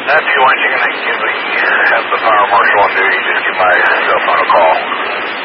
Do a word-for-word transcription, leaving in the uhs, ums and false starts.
If you want, you can give the, have the fire marshal on duty. Just give my cell phone a call.